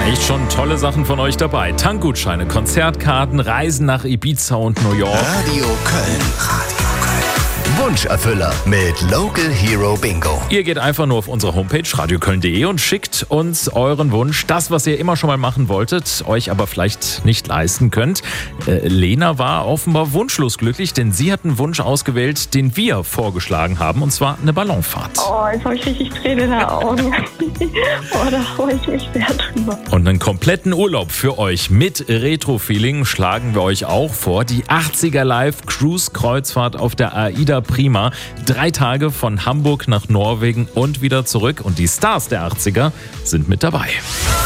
Echt schon tolle Sachen von euch dabei. Tankgutscheine, Konzertkarten, Reisen nach Ibiza und New York. Radio Köln. Wunscherfüller mit Local Hero Bingo. Ihr geht einfach nur auf unsere Homepage radioköln.de und schickt uns euren Wunsch. Das, was ihr immer schon mal machen wolltet, euch aber vielleicht nicht leisten könnt. Lena war offenbar wunschlos glücklich, denn sie hat einen Wunsch ausgewählt, den wir vorgeschlagen haben, und zwar eine Ballonfahrt. Oh, jetzt habe ich richtig Tränen in den Augen. Oh, da freue ich mich sehr drüber. Und einen kompletten Urlaub für euch mit Retro-Feeling schlagen wir euch auch vor. Die 80er Live Cruise Kreuzfahrt auf der AIDA Prima. 3 Tage von Hamburg nach Norwegen und wieder zurück. Und die Stars der 80er sind mit dabei.